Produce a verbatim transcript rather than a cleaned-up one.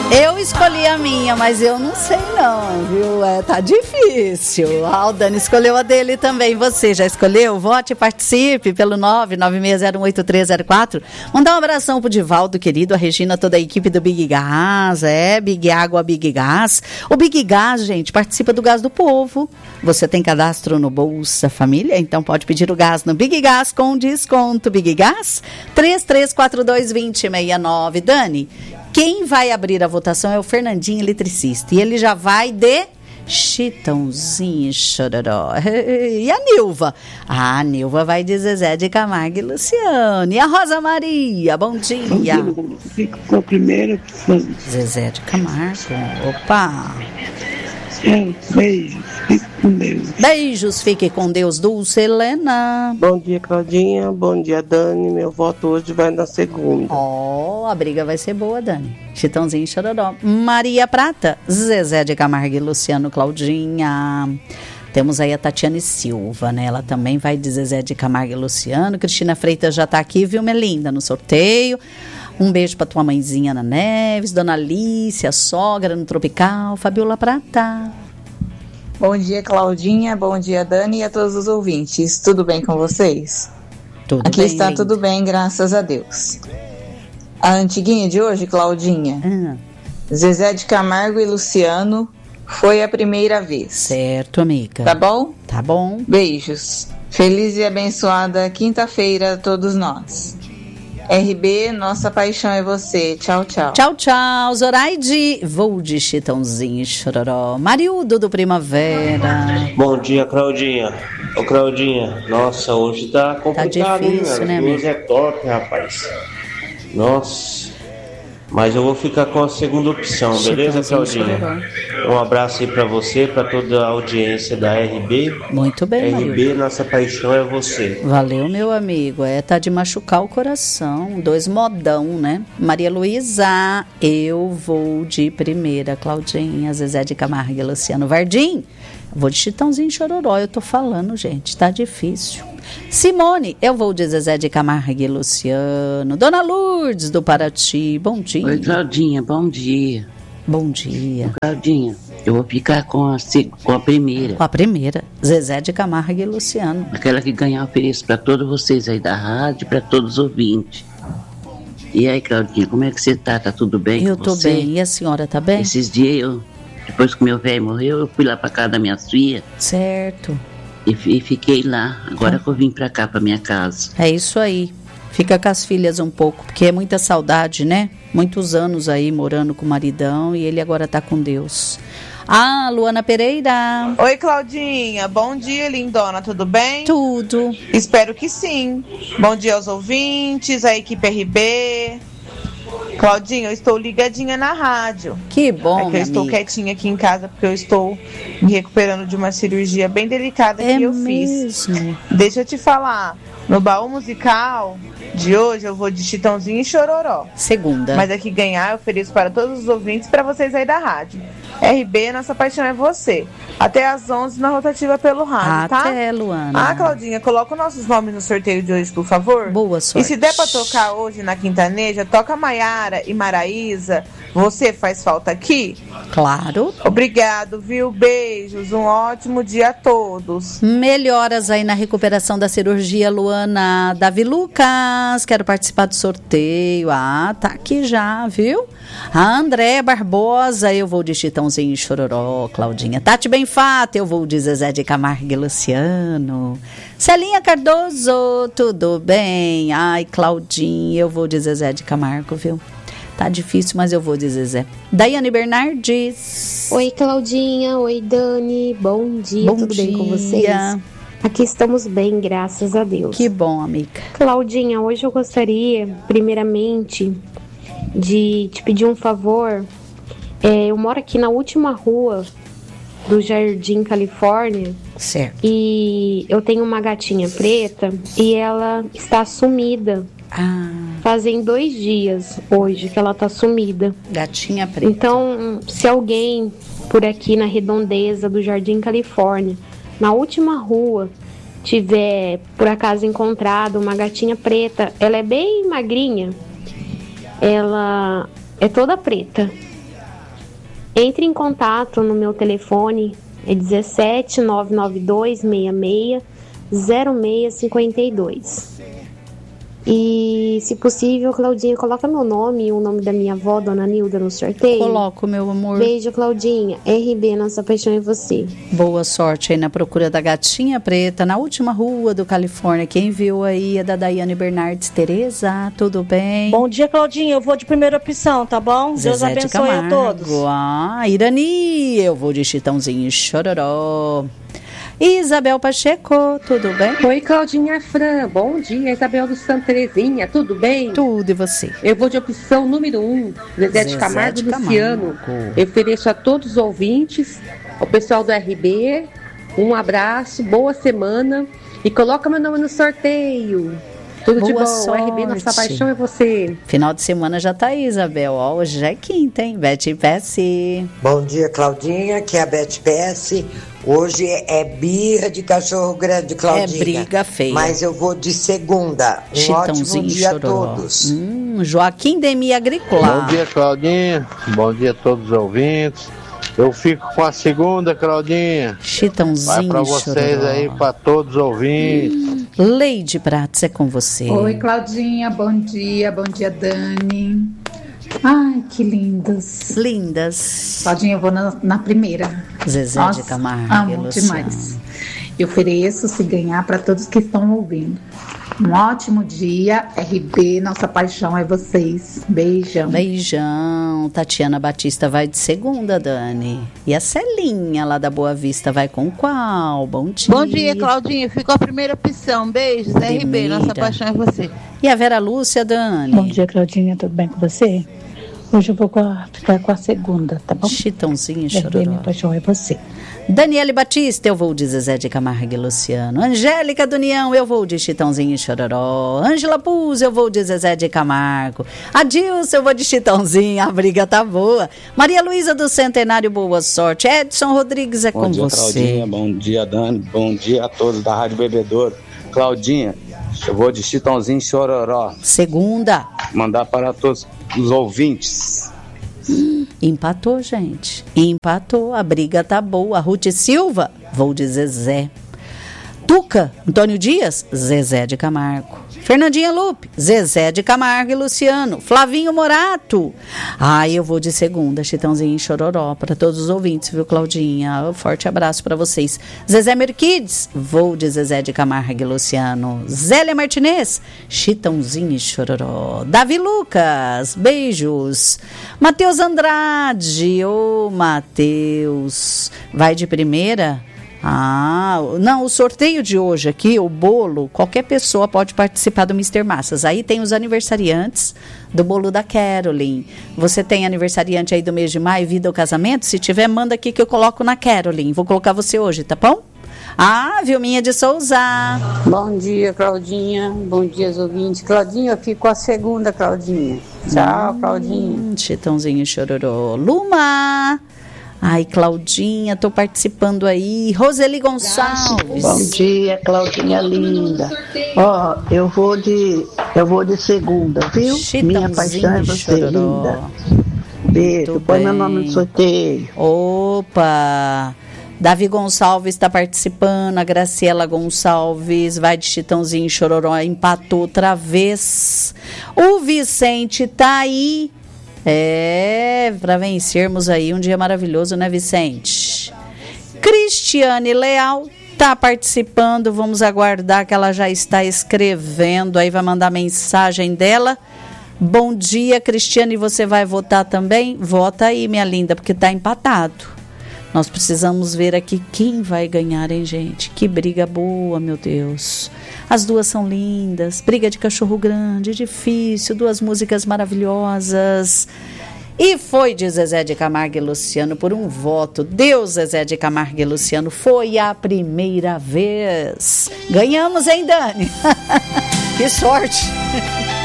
Eu escolhi a minha, mas eu não sei não, viu? É, tá difícil. Ah, o Dani escolheu a dele também. Você já escolheu? Vote e participe pelo nove nove seis zero um oito três zero quatro. Mandar um abração pro Divaldo, querido, a Regina, toda a equipe do Big Gás. É, Big Água, Big Gás. O Big Gás, gente, participa do Gás do Povo. Você tem cadastro no Bolsa Família? Então pode pedir o gás no Big Gás com desconto. Big Gás, três três quatro dois, dois zero seis nove. Dani, quem vai abrir a votação é o Fernandinho, eletricista. E ele já vai de Chitãozinho Chororó. E a Nilva? Ah, a Nilva vai de Zezé de Camargo e Luciano. E a Rosa Maria? Bom dia. Fico com a primeira. Zezé de Camargo. Opa. É, beijos. Fique com Deus. Beijos, fique com Deus, Dulce Helena. Bom dia, Claudinha. Bom dia, Dani. Meu voto hoje vai na segunda. Ó, oh, a briga vai ser boa, Dani. Chitãozinho e Chororó. Maria Prata, Zezé de Camargo e Luciano. Claudinha. Temos aí a Tatiane Silva, né? Ela também vai de Zezé de Camargo e Luciano. Cristina Freitas já tá aqui, viu, Melinda, no sorteio. Um beijo pra tua mãezinha Ana Neves, Dona Alice, a sogra no Tropical, Fabiola Prata. Bom dia, Claudinha. Bom dia, Dani, e a todos os ouvintes. Tudo bem com vocês? Tudo Aqui bem, está linda. Tudo bem, graças a Deus. A antiguinha de hoje, Claudinha. Ah. Zezé de Camargo e Luciano, foi a primeira vez. Certo, amiga. Tá bom? Tá bom. Beijos. Feliz e abençoada quinta-feira a todos nós. R B, nossa paixão é você. Tchau, tchau. Tchau, tchau. Zoraide, vou de Chitãozinho e Chororó. Marildo do Primavera. Bom dia, Claudinha. Ô, Claudinha, nossa, hoje tá complicado, tá difícil, hein, né, duas é top, rapaz. Nossa. Mas eu vou ficar com a segunda opção, beleza, Claudinha? Um abraço aí pra você, pra toda a audiência da R B. Muito bem, R B, Marildo. nossa paixão é você. Valeu, meu amigo. É, tá de machucar o coração. Dois modão, né? Maria Luísa, eu vou de primeira. Claudinha, Zezé de Camargo e Luciano. Vardim, vou de Chitãozinho e Chororó. Eu tô falando, gente, tá difícil. Simone, eu vou de Zezé de Camargo e Luciano. Dona Lourdes do Paraty, bom dia. Oi, Claudinha, bom dia. Bom dia. Claudinha, eu vou ficar com a, com a primeira. Com a primeira, Zezé de Camargo e Luciano. Aquela que ganhar, eu ofereço para todos vocês aí da rádio, para todos os ouvintes. E aí, Claudinha, como é que você tá? Tá tudo bem eu com tô você? bem, e a senhora tá bem? Esses dias, eu, depois que meu velho morreu, eu fui lá para casa da minha filha. Certo. E, e fiquei lá, agora ah. que eu vim para cá, para minha casa. É isso aí. Fica com as filhas um pouco, porque é muita saudade, né? Muitos anos aí morando com o maridão e ele agora tá com Deus. Ah, Luana Pereira. Oi, Claudinha. Bom dia, lindona. Tudo bem? Tudo. Espero que sim. Bom dia aos ouvintes, à equipe R B. Claudinha, eu estou ligadinha na rádio. Que bom, É que eu estou amiga. quietinha aqui em casa porque eu estou me recuperando de uma cirurgia bem delicada é que eu mesmo? fiz. Deixa eu te falar. No baú musical de hoje eu vou de Chitãozinho e Chororó. Segunda. Mas aqui ganhar eu ofereço para todos os ouvintes e para vocês aí da rádio. R B, nossa paixão é você. Até às onze na rotativa pelo rádio, tá? Até, Luana. Ah, Claudinha, coloca os nossos nomes no sorteio de hoje, por favor. Boa sorte. E se der pra tocar hoje na Quintaneja, toca Maiara e Maraísa. Você faz falta aqui? Claro. Obrigado, viu? Beijos. Um ótimo dia a todos. Melhoras aí na recuperação da cirurgia, Luana. Davi Lucas, quero participar do sorteio. Ah, tá aqui já, viu? A André Barbosa, eu vou de Chitãozinho e Chororó. Claudinha Tati Benfata, eu vou de Zezé de Camargo e Luciano. Celinha Cardoso, tudo bem? Ai, Claudinha, eu vou de Zezé de Camargo, viu? Tá difícil, mas eu vou de Zezé. Daiane Bernardes. Oi, Claudinha. Oi, Dani. Bom dia. Bom Tudo dia. bem com vocês? Aqui estamos bem, graças a Deus. Que bom, amiga. Claudinha, hoje eu gostaria, primeiramente, de te pedir um favor. É, eu moro aqui na última rua do Jardim Califórnia. Certo. E eu tenho uma gatinha preta e ela está sumida. Ah. Fazem dois dias hoje que ela tá sumida. Gatinha preta. Então, se alguém por aqui na redondeza do Jardim Califórnia, na última rua, tiver por acaso encontrado uma gatinha preta, ela é bem magrinha, ela é toda preta. Entre em contato no meu telefone, é dezessete nove nove dois seis seis zero seis cinco dois. E, se possível, Claudinha, coloca meu nome e o nome da minha avó, Dona Nilda, no sorteio. Coloco, meu amor. Beijo, Claudinha. R B, Nossa Paixão é Você. Boa sorte aí na procura da gatinha preta, na última rua do Califórnia. Quem viu aí é da Daiane Bernardes. Tereza, tudo bem? Bom dia, Claudinha. Eu vou de primeira opção, tá bom? Zezé Deus abençoe Camargo. a todos. Ah, Irani, eu vou de Chitãozinho e Chororó. Isabel Pacheco, tudo bem? Oi, Claudinha Fran, bom dia. Isabel do Santa Terezinha, tudo bem? Tudo, e você? Eu vou de opção número um, Zezé de Camargo e Luciano. Eu ofereço a todos os ouvintes, ao pessoal do R B, um abraço, boa semana e coloca meu nome no sorteio. Tudo Boa de bom, sorte. R B, Nossa Paixão é Você. Final de semana já tá aí, Isabel. Ó, hoje é quinta, hein? Bete Pesce. Bom dia, Claudinha, aqui é a Bete Pesce. Hoje é birra de cachorro grande, Claudinha. É briga feia. Mas eu vou de segunda. Um Chitãozinho ótimo dia Chororó. a todos. Hum, Joaquim Demi Agrícola. Bom dia, Claudinha. Bom dia a todos os ouvintes. Eu fico com a segunda, Claudinha. Chitãozinho Vai pra vocês Chororó. aí, pra todos os ouvintes. Leide Prates, é com você. Oi, Claudinha, bom dia, bom dia, Dani. Ai, que lindas. Lindas. Claudinha, eu vou na, na primeira. Zezé Nossa, de Camargo. amo Luciano. demais. Eu ofereço se ganhar para todos que estão ouvindo. Um ótimo dia, R B, Nossa Paixão é Vocês. Beijão. Beijão. Tatiana Batista vai de segunda, Dani. E a Celinha lá da Boa Vista vai com qual? Bom dia. Bom dia, Claudinha. Ficou a primeira opção. Beijos, R B, Nossa Paixão é Você. E a Vera Lúcia, Dani? Bom dia, Claudinha. Tudo bem com você? Hoje eu vou com a, ficar com a segunda, tá bom? Chitãozinho e R B, Minha Chororó. Paixão é Você. Daniele Batista, eu vou de Zezé de Camargo e Luciano. Angélica do União, eu vou de Chitãozinho e Chororó. Ângela Puz, eu vou de Zezé de Camargo. Adilson, eu vou de Chitãozinho, a briga tá boa. Maria Luísa do Centenário, boa sorte. Edson Rodrigues, é Bom com dia, você. Claudinha. Bom dia, Dani. Bom dia a todos da Rádio Bebedouro. Claudinha, eu vou de Chitãozinho e Chororó. Segunda. Mandar para todos os ouvintes. Empatou, gente. Empatou. A briga tá boa. Ruth Silva, vou de Zezé. Tuca, Antônio Dias, Zezé de Camargo. Fernandinha Lupe, Zezé de Camargo e Luciano. Flavinho Morato. Ai, eu vou de segunda, Chitãozinho e Chororó, para todos os ouvintes, viu, Claudinha? Um forte abraço para vocês. Zezé Merquides, vou de Zezé de Camargo e Luciano. Zélia Martinez, Chitãozinho e Chororó. Davi Lucas, beijos. Matheus Andrade, ô Matheus, vai de primeira? Ah, não, o sorteio de hoje aqui, o bolo, qualquer pessoa pode participar do mister Massas. Aí tem os aniversariantes do bolo da Carolyn. Você tem aniversariante aí do mês de maio, vida ou casamento? Se tiver, manda aqui que eu coloco na Carolyn. Vou colocar você hoje, tá bom? Ah, Vilminha de Souza. Bom dia, Claudinha. Bom dia, ouvintes. Claudinha, eu fico com a segunda, Claudinha. Tchau, hum, Claudinha. Chitãozinho e Chororó. Luma. Ai, Claudinha, tô participando aí. Roseli Gonçalves. Bom dia, Claudinha linda. Ó, oh, eu vou de eu vou de segunda, viu? Minha Paixão é Você, Chororó. Linda. Beijo, muito põe bem. Meu nome no sorteio. Opa! Davi Gonçalves está participando, a Graciela Gonçalves vai de Chitãozinho e Chororó, empatou outra vez. O Vicente tá aí. É, para vencermos aí um dia maravilhoso, né, Vicente? Cristiane Leal tá participando, vamos aguardar que ela já está escrevendo, aí vai mandar mensagem dela. Bom dia, Cristiane, você vai votar também? Vota aí, minha linda, porque tá empatado. Nós precisamos ver aqui quem vai ganhar, hein, gente? Que briga boa, meu Deus. As duas são lindas. Briga de cachorro grande, difícil. Duas músicas maravilhosas. E foi de Zezé de Camargo e Luciano por um voto. Deus, Zezé de Camargo e Luciano. Foi a primeira vez. Ganhamos, hein, Dani? Que sorte.